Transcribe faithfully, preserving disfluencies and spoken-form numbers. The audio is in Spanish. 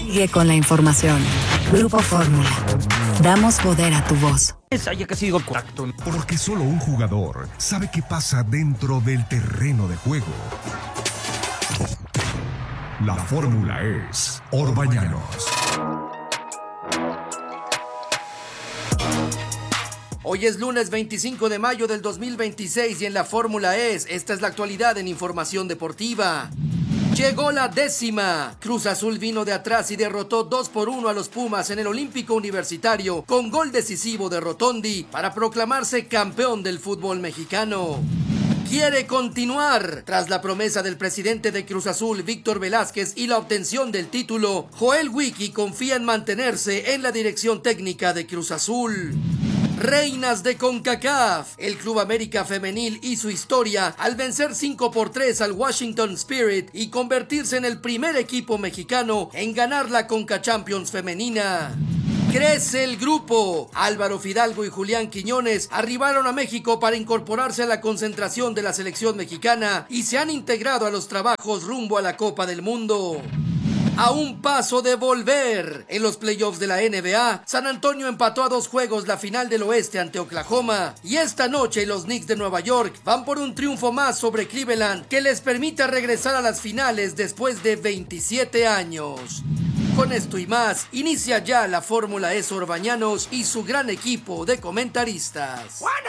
Sigue con la información. Grupo Fórmula. Damos poder a tu voz. Porque solo un jugador sabe qué pasa dentro del terreno de juego. La fórmula es Orbañanos. Hoy es lunes veinticinco de mayo del dos mil veintiséis y en la Fórmula es, esta es la actualidad en información deportiva. Llegó la décima. Cruz Azul vino de atrás y derrotó dos por uno a los Pumas en el Olímpico Universitario con gol decisivo de Rotondi para proclamarse campeón del fútbol mexicano. Quiere continuar. Tras la promesa del presidente de Cruz Azul, Víctor Velázquez, y la obtención del título, Joel Wiki confía en mantenerse en la dirección técnica de Cruz Azul. Reinas de CONCACAF. El Club América Femenil hizo historia al vencer cinco por tres al Washington Spirit y convertirse en el primer equipo mexicano en ganar la Conca Champions femenina. Crece el grupo. Álvaro Fidalgo y Julián Quiñones arribaron a México para incorporarse a la concentración de la selección mexicana y se han integrado a los trabajos rumbo a la Copa del Mundo. A un paso de volver. En los playoffs de la N B A, San Antonio empató a dos juegos la final del oeste ante Oklahoma. Y esta noche los Knicks de Nueva York van por un triunfo más sobre Cleveland que les permite regresar a las finales después de veintisiete años. Con esto y más, inicia ya la Fórmula E Orbañanos y su gran equipo de comentaristas.